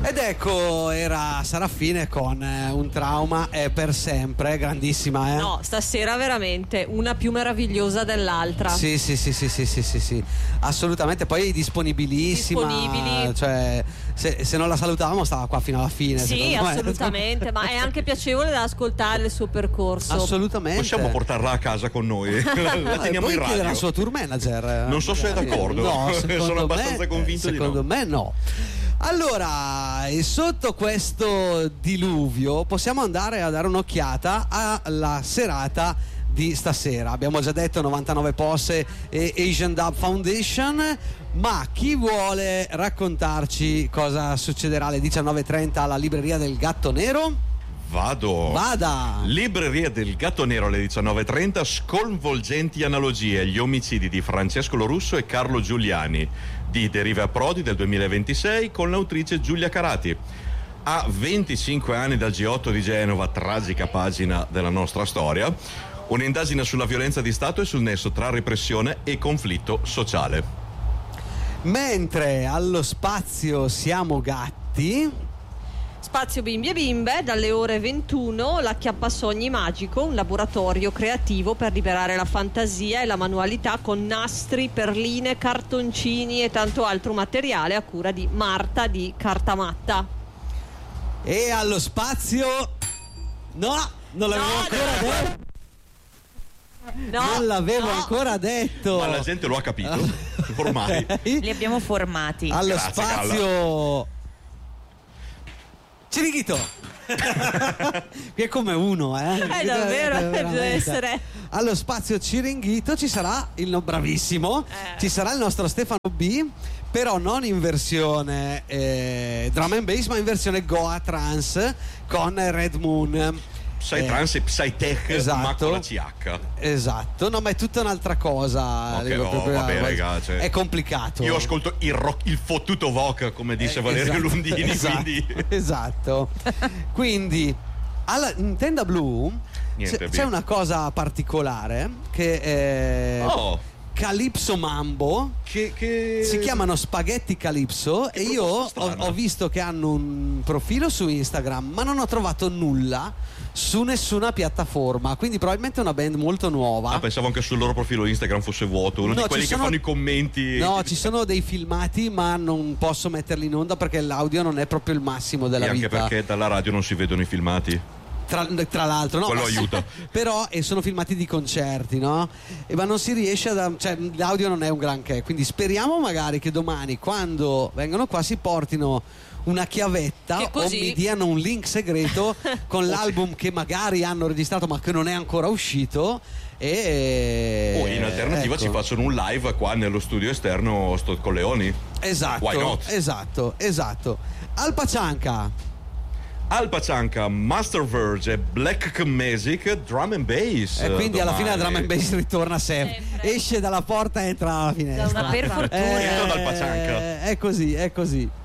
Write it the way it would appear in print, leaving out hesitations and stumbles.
Ed ecco, era Sarafine con Un trauma è per sempre, grandissima, No, stasera veramente una più meravigliosa dell'altra. Sì, assolutamente. Poi disponibilissima. Disponibili. Cioè, se non la salutavamo stava qua fino alla fine. Sì, assolutamente, ma è anche piacevole da ascoltare il suo percorso. Assolutamente. Possiamo portarla a casa con noi? La teniamo Puoi in chiedere radio. al suo tour manager. Non so se è d'accordo. No, sono abbastanza convinto di no. Secondo me no. Allora, e sotto questo diluvio possiamo andare a dare un'occhiata alla serata di stasera. Abbiamo già detto 99 Posse e Asian Dub Foundation, ma chi vuole raccontarci cosa succederà alle 19:30 alla Libreria del Gatto Nero? Vada! Libreria del Gatto Nero alle 19:30, sconvolgenti analogie agli omicidi di Francesco Lorusso e Carlo Giuliani di Derive a Prodi del 2026 con l'autrice Giulia Carati. A 25 anni dal G8 di Genova, tragica pagina della nostra storia, un'indagine sulla violenza di Stato e sul nesso tra repressione e conflitto sociale. Mentre allo spazio siamo gatti. Spazio Bimbi e Bimbe, dalle ore 21 l'Acchiappasogni Magico, un laboratorio creativo per liberare la fantasia e la manualità con nastri, perline, cartoncini e tanto altro materiale a cura di Marta di Cartamatta. E allo spazio no, non l'avevo ancora detto. Non l'avevo ancora detto. Ma la gente lo ha capito ormai. Li abbiamo formati. Allo Grazie, spazio Ciringhito. Che è come uno, davvero, deve essere. Allo spazio Ciringhito ci sarà bravissimo, ci sarà il nostro Stefano B, però non in versione drum and bass, ma in versione Goa Trance con Red Moon. Psytrance e Psytech, esatto, ma con la CH. Esatto, no, ma è tutta un'altra cosa. Okay, vabbè, ragazzi. È complicato. Io ascolto il fottuto Voc, come dice Valerio Lundini. Esatto, quindi... esatto. Quindi alla Nintendo Blue c'è una cosa particolare che è Calypso Mambo, che si chiamano Spaghetti Calypso, e io ho visto che hanno un profilo su Instagram, ma non ho trovato nulla su nessuna piattaforma, quindi probabilmente è una band molto nuova. Pensavo anche sul loro profilo Instagram fosse vuoto, uno di quelli che fanno i commenti. No, ci sono dei filmati, ma non posso metterli in onda perché l'audio non è proprio il massimo della vita. Anche perché dalla radio non si vedono i filmati. Tra l'altro, no? Quello aiuta. Però sono filmati di concerti, no? Ma non si riesce cioè l'audio non è un granché, quindi speriamo magari che domani, quando vengono qua, si portino una chiavetta o mi diano un link segreto con l'album che magari hanno registrato ma che non è ancora uscito, e in alternativa ci facciano un live qua nello studio esterno sto con Leoni. Esatto. Why not? Esatto. Alpa Cianca, Master Verge, Black Music, Drum and Bass. E quindi alla fine la drum and bass ritorna sempre. Esce dalla porta e entra alla finestra. Per fortuna. Dal Pacianca. È così.